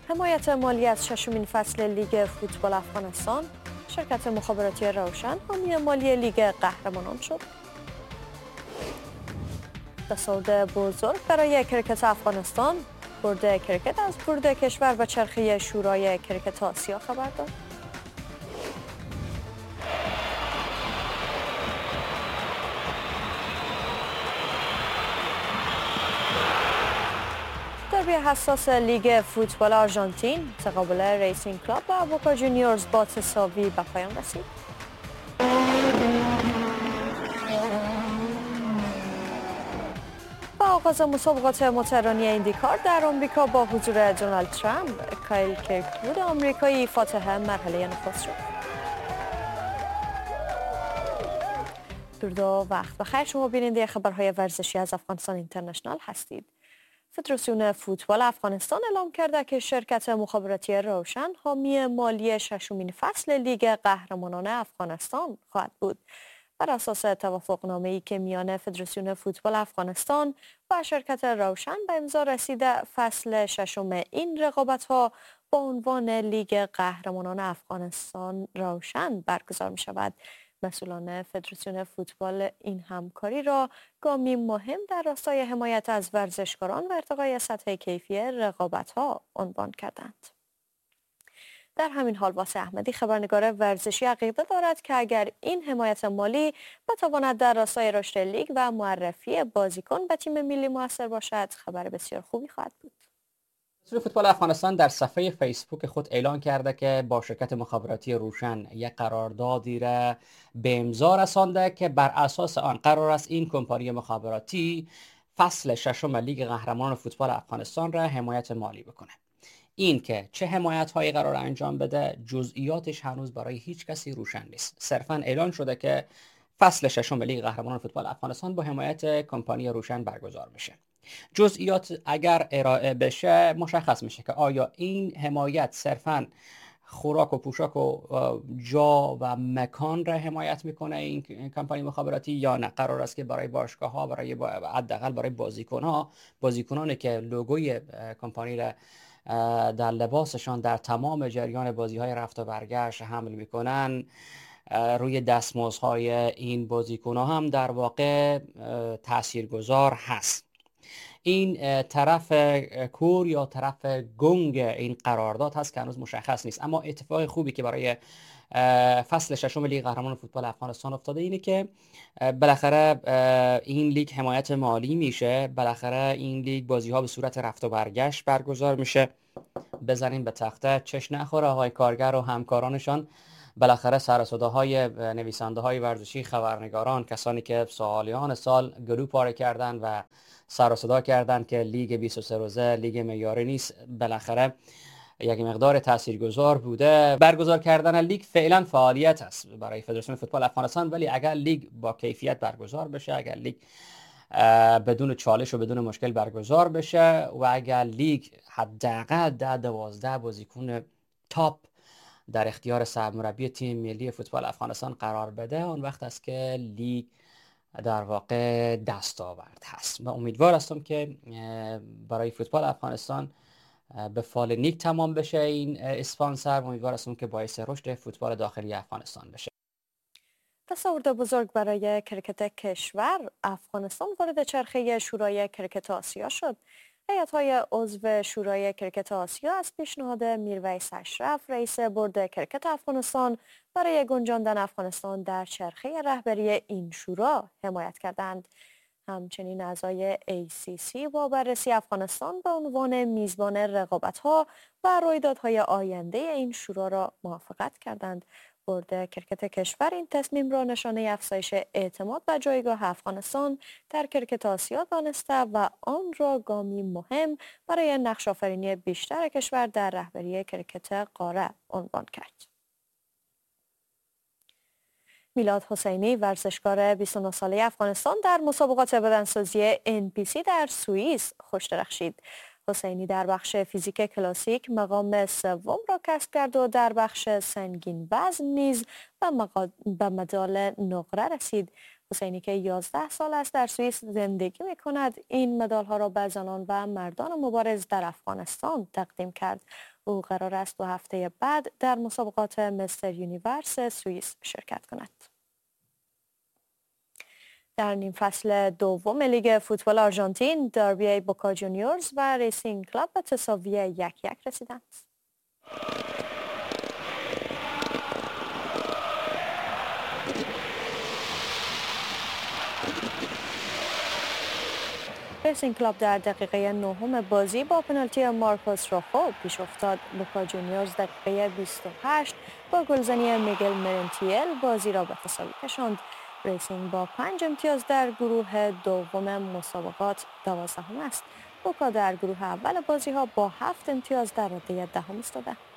حمایت مالی از ششمین فصل لیگ فوتبال افغانستان، شرکت مخابراتی روشن حامی مالی لیگ قهرمانان شد. تصاعد بزرگ برای کرکت افغانستان، برد کرکت از برد کشور به چرخه شورای کرکت آسیا خبر داد. دربی حساس لیگ فوتبال آرژانتین، تقابل ریسینگ کلاب و بوکا جونیورز با تساوی به پایان رسید. با آغاز مسابقات موتورانی ایندیکار در آمریکا با حضور دونالد ترامپ، کایل کیرکوود آمریکایی فاتح مرحله نخست شد. درود و وقت بخیر، شما بیننده خبرهای ورزشی از افغانستان اینترنشنال هستید. فدراسیون فوتبال افغانستان اعلام کرده که شرکت مخابراتی روشن حامی مالی ششمین فصل لیگ قهرمانان افغانستان خواهد بود. بر اساس توافقنامه‌ای که میان فدراسیون فوتبال افغانستان و شرکت روشن به امضا رسیده، فصل ششم این رقابت‌ها با عنوان لیگ قهرمانان افغانستان روشن برگزار می‌شود. مسئولان فدراسیون فوتبال این همکاری را گامی مهم در راستای حمایت از ورزشکاران و ارتقای سطح کیفی رقابت‌ها عنوان کردند. در همین حال واسه احمدی، خبرنگار ورزشی، عقیده دارد که اگر این حمایت مالی بتواند در راستای رشد لیگ و معرفی بازیکن به تیم ملی موثر باشد، خبر بسیار خوبی خواهد بود. فوتبال افغانستان در صفحه فیسبوک خود اعلان کرده که با شرکت مخابراتی روشن یک قراردادی را به امضا رسانده که بر اساس آن قرار است این کمپانی مخابراتی فصل ششم لیگ قهرمانان فوتبال افغانستان را حمایت مالی بکنه. این که چه حمایت هایی قرار انجام بده، جزئیاتش هنوز برای هیچ کسی روشن نیست. صرفا اعلان شده که فصل ششم لیگ قهرمانان فوتبال افغانستان با حمایت کمپانی روشن برگزار میشه. جزئیات اگر ارائه بشه مشخص میشه که آیا این حمایت صرفاً خوراک و پوشاک و جا و مکان را حمایت میکنه این کمپانی مخابراتی، یا نه قرار است که برای باشگاه ها، برای حداقل برای بازیکنانی که لوگوی کمپانی را در لباسشان در تمام جریان بازی های رفت و برگشت حمل میکنن، روی دستمزدهای این بازیکن‌ها هم در واقع تاثیرگذار هست. این طرف کور یا طرف گنگ این قرارداد هست که هنوز مشخص نیست. اما اتفاق خوبی که برای فصل ششم لیگ قهرمانان فوتبال افغانستان افتاده اینه که بالاخره این لیگ حمایت مالی میشه، بالاخره این لیگ بازی ها به صورت رفت و برگشت برگزار میشه. بزنین به تخته چش نخوره آقای کارگر و همکارانشان. بالاخره سر و صداهای نویسنده های ورزشی، خبرنگاران، کسانی که سالیان سال گلو پاره کردن و سر و صدا کردن که لیگ 23 روزه لیگ معیاری نیست، بالاخره یک مقدار تاثیرگذار بوده. برگزار کردن لیگ فعلا فعالیت است برای فدراسیون فوتبال افغانستان، ولی اگر لیگ با کیفیت برگزار بشه، اگر لیگ بدون چالش و بدون مشکل برگزار بشه و اگر لیگ حداقل 10-12 بازیکن تاپ در اختیار سرمربی تیم ملی فوتبال افغانستان قرار بده، اون وقت است که لیگ در واقع دستاورد هست. و امیدوار هستم که برای فوتبال افغانستان به فال نیک تمام بشه این اسپانسر. امیدوار هستم که باعث رشد فوتبال داخلی افغانستان بشه. تصاعد بزرگ برای کرکت کشور، افغانستان وارد چرخه شورای کرکت آسیا شد. هیئت‌های عضو شورای کرکت آسیا از پیشنهاد میرویس اشرف، رئیس بورد کرکت افغانستان، برای گنجاندن افغانستان در چرخه رهبری این شورا حمایت کردند. همچنین اعضای ACC با بررسی افغانستان به عنوان میزبان رقابت‌ها و رویدادهای آینده این شورا را موافقت کردند. بورد کرکت کشور این تصمیم را نشانه افزایش اعتماد و جایگاه افغانستان در کرکت آسیا دانسته و آن را گامی مهم برای نقش‌آفرینی بیشتر کشور در رهبری کرکت قاره عنوان کرد. میلاد حسینی، ورزشکار 29 ساله افغانستان، در مسابقات بدنسازی NPC در سوئیس خوش درخشید. حسینی در بخش فیزیک کلاسیک مقام سوم را کسب کرد و در بخش سنگین وزن نیز به مدال نقره رسید. حسینی که 11 سال است در سوئیس زندگی می کند این مدال ها را به زنان و مردان مبارز در افغانستان تقدیم کرد. او قرار است 2 هفته بعد در مسابقات مستر یونیورس سوئیس شرکت کند. در نیم فصل دوم لیگ فوتبال آرژانتین دربی بوکا جونیورز و ریسینگ کلاب به تساوی 1-1 رسیدند. ریسینگ کلاب در دقیقه 9 بازی با پنالتی مارکوس روخو پیش افتاد. بوکا جونیورز دقیقه 28 با گلزنی میگل مرنتیل بازی را به تساوی کشاند. ریسینگ با 5 امتیاز در گروه دوم مسابقات 12ام است. بوکا در گروه اول بازی ها با 7 امتیاز در رده 10 ایستاده.